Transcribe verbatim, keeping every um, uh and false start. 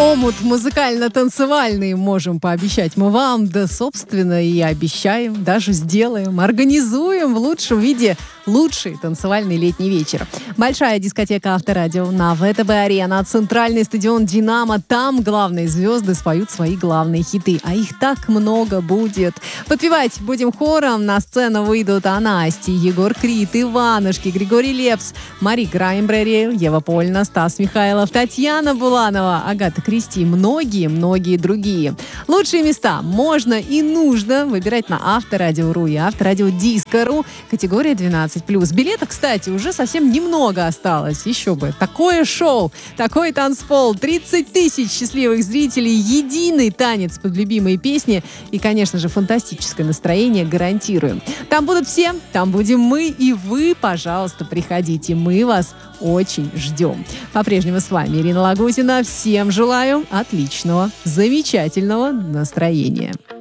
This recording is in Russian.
Омут музыкально-танцевальный можем пообещать мы вам, да, собственно, и обещаем, даже сделаем, организуем в лучшем виде лучший танцевальный летний вечер. Большая дискотека Авторадио на ВТБ-арена, центральный стадион «Динамо». Там главные звезды споют свои главные хиты, а их так много будет. Подпевать будем хором. На сцену выйдут Анасти, Егор Крид, Иванушки, Григорий Лепс, Мари Краймбрери, Ева Польна, Стас Михайлов, Татьяна Буланова, Агата Кристи, многие-многие другие. Лучшие места можно и нужно выбирать на Авторадио.ру и Авторадио Диско.ру, категория двенадцать плюс. Билетов, кстати, уже совсем немного осталось. Еще бы. Такое шоу, такой танцпол, тридцать тысяч счастливых зрителей, единый танец под любимые песни и, конечно же, фантастическое настроение гарантируем. Там будут все, там будем мы и вы, пожалуйста, приходите. Мы вас очень ждем. По-прежнему с вами Ирина Лагутина. Всем желаю отличного, замечательного настроения.